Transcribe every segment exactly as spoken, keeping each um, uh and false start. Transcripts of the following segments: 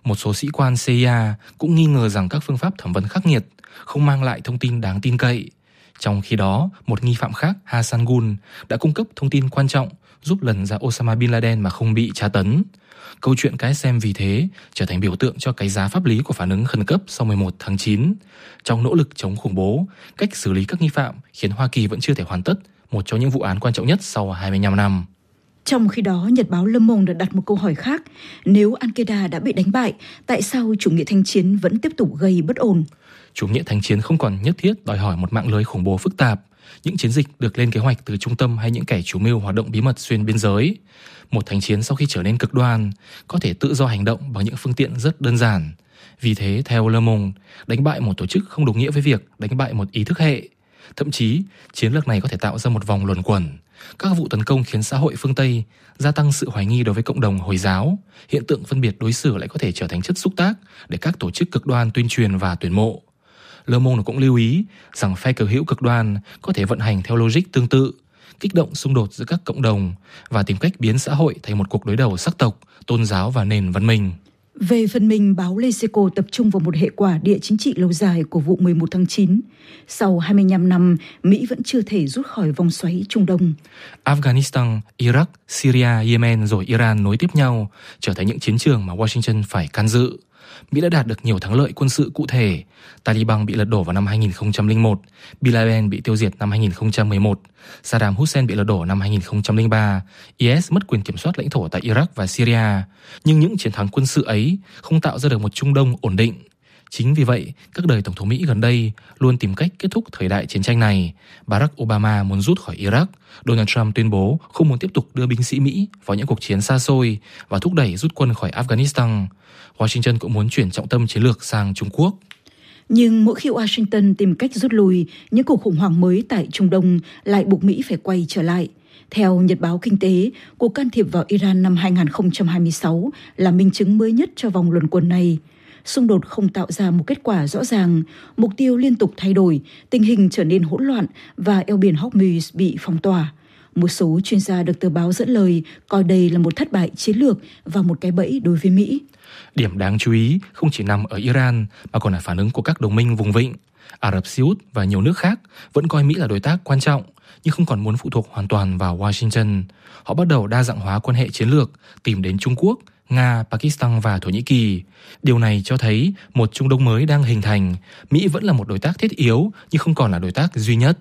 Một số sĩ quan xê i a cũng nghi ngờ rằng các phương pháp thẩm vấn khắc nghiệt không mang lại thông tin đáng tin cậy. Trong khi đó, một nghi phạm khác, Hassan Ghul, đã cung cấp thông tin quan trọng giúp lần ra Osama Bin Laden mà không bị tra tấn. Câu chuyện ca ét em vì thế trở thành biểu tượng cho cái giá pháp lý của phản ứng khẩn cấp sau mười một tháng chín. Trong nỗ lực chống khủng bố, cách xử lý các nghi phạm khiến Hoa Kỳ vẫn chưa thể hoàn tất một trong những vụ án quan trọng nhất sau hai mươi lăm năm. Trong khi đó, Nhật báo Le Monde đặt một câu hỏi khác. Nếu Al-Qaeda đã bị đánh bại, tại sao chủ nghĩa thanh chiến vẫn tiếp tục gây bất ổn? Chủ nghĩa thanh chiến không còn nhất thiết đòi hỏi một mạng lưới khủng bố phức tạp, những chiến dịch được lên kế hoạch từ trung tâm hay những kẻ chủ mưu hoạt động bí mật xuyên biên giới. Một thanh chiến sau khi trở nên cực đoan có thể tự do hành động bằng những phương tiện rất đơn giản. Vì thế, theo Le Monde, đánh bại một tổ chức không đồng nghĩa với việc đánh bại một ý thức hệ. Thậm chí, chiến lược này có thể tạo ra một vòng luẩn quẩn. Các vụ tấn công khiến xã hội phương Tây gia tăng sự hoài nghi đối với cộng đồng Hồi giáo. Hiện tượng phân biệt đối xử lại có thể trở thành chất xúc tác để các tổ chức cực đoan tuyên truyền và tuyển mộ. Le Monde cũng lưu ý rằng phe cờ hữu cực đoan có thể vận hành theo logic tương tự, kích động xung đột giữa các cộng đồng và tìm cách biến xã hội thành một cuộc đối đầu sắc tộc, tôn giáo và nền văn minh. Về phần mình, báo Leseco tập trung vào một hệ quả địa chính trị lâu dài của vụ mười một tháng chín. Sau hai mươi lăm năm, Mỹ vẫn chưa thể rút khỏi vòng xoáy Trung Đông. Afghanistan, Iraq, Syria, Yemen rồi Iran nối tiếp nhau, trở thành những chiến trường mà Washington phải can dự. Mỹ đã đạt được nhiều thắng lợi quân sự cụ thể. Taliban bị lật đổ vào năm hai nghìn không trăm lẻ một, Bin Laden bị tiêu diệt năm hai nghìn không trăm mười một, Saddam Hussein bị lật đổ năm hai nghìn không trăm lẻ ba, i ét mất quyền kiểm soát lãnh thổ tại Iraq và Syria. Nhưng những chiến thắng quân sự ấy không tạo ra được một Trung Đông ổn định. Chính vì vậy, các đời Tổng thống Mỹ gần đây luôn tìm cách kết thúc thời đại chiến tranh này. Barack Obama muốn rút khỏi Iraq, Donald Trump tuyên bố không muốn tiếp tục đưa binh sĩ Mỹ vào những cuộc chiến xa xôi và thúc đẩy rút quân khỏi Afghanistan. Washington cũng muốn chuyển trọng tâm chiến lược sang Trung Quốc. Nhưng mỗi khi Washington tìm cách rút lui, những cuộc khủng hoảng mới tại Trung Đông lại buộc Mỹ phải quay trở lại. Theo Nhật báo Kinh tế, cuộc can thiệp vào Iran năm hai nghìn không trăm hai mươi sáu là minh chứng mới nhất cho vòng luẩn quẩn này. Xung đột không tạo ra một kết quả rõ ràng, mục tiêu liên tục thay đổi, tình hình trở nên hỗn loạn và eo biển Hormuz bị phong tỏa. Một số chuyên gia được tờ báo dẫn lời coi đây là một thất bại chiến lược và một cái bẫy đối với Mỹ. Điểm đáng chú ý không chỉ nằm ở Iran mà còn là phản ứng của các đồng minh vùng vịnh. Ả Rập Xê Út và nhiều nước khác vẫn coi Mỹ là đối tác quan trọng nhưng không còn muốn phụ thuộc hoàn toàn vào Washington. Họ bắt đầu đa dạng hóa quan hệ chiến lược, tìm đến Trung Quốc, Nga, Pakistan và Thổ Nhĩ Kỳ. Điều này cho thấy một Trung Đông mới đang hình thành. Mỹ vẫn là một đối tác thiết yếu nhưng không còn là đối tác duy nhất.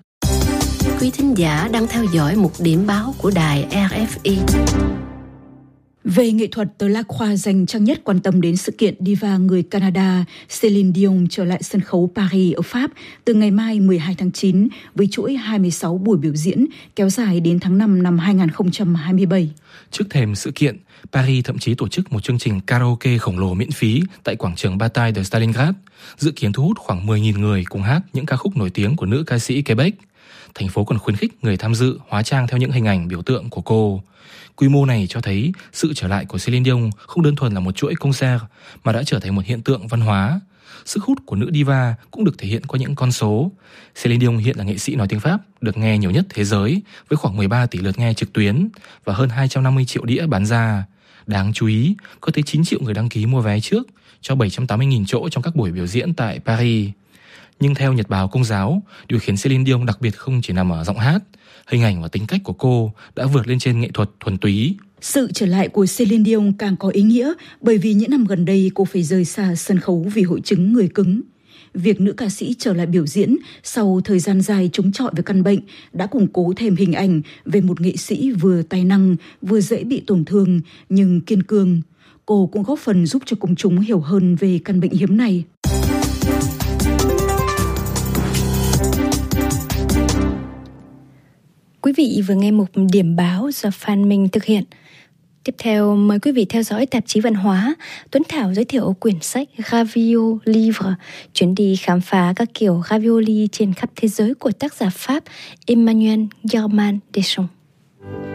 Quý thính giả đang theo dõi một điểm báo của đài rờ ép i. Về nghệ thuật, tờ La Croix dành trang nhất quan tâm đến sự kiện diva người Canada Céline Dion trở lại sân khấu Paris ở Pháp từ ngày mai mười hai tháng chín với chuỗi hai mươi sáu buổi biểu diễn kéo dài đến tháng năm năm hai nghìn không trăm hai mươi bảy. Trước thềm sự kiện, Paris thậm chí tổ chức một chương trình karaoke khổng lồ miễn phí tại quảng trường Bataille de Stalingrad, dự kiến thu hút khoảng mười nghìn người cùng hát những ca khúc nổi tiếng của nữ ca sĩ Quebec. Thành phố còn khuyến khích người tham dự hóa trang theo những hình ảnh biểu tượng của cô. Quy mô này cho thấy sự trở lại của Céline Dion không đơn thuần là một chuỗi concert mà đã trở thành một hiện tượng văn hóa. Sức hút của nữ diva cũng được thể hiện qua những con số. Céline Dion hiện là nghệ sĩ nói tiếng Pháp được nghe nhiều nhất thế giới với khoảng mười ba tỷ lượt nghe trực tuyến và hơn hai trăm năm mươi triệu đĩa bán ra. Đáng chú ý, có tới chín triệu người đăng ký mua vé trước cho bảy trăm tám mươi nghìn chỗ trong các buổi biểu diễn tại Paris. Nhưng theo Nhật báo Công giáo, điều khiến Céline Dion đặc biệt không chỉ nằm ở giọng hát, hình ảnh và tính cách của cô đã vượt lên trên nghệ thuật thuần túy. Sự trở lại của Céline Dion càng có ý nghĩa bởi vì những năm gần đây cô phải rời xa sân khấu vì hội chứng người cứng. Việc nữ ca sĩ trở lại biểu diễn sau thời gian dài chống chọi với căn bệnh đã củng cố thêm hình ảnh về một nghệ sĩ vừa tài năng, vừa dễ bị tổn thương nhưng kiên cường. Cô cũng góp phần giúp cho công chúng hiểu hơn về căn bệnh hiếm này. Quý vị vừa nghe một điểm báo do Phan Minh thực hiện. Tiếp theo, mời quý vị theo dõi tạp chí văn hóa. Tuấn Thảo giới thiệu quyển sách Ravioli Livre, chuyến đi khám phá các kiểu ravioli trên khắp thế giới của tác giả Pháp Emmanuel Germain Deschamps.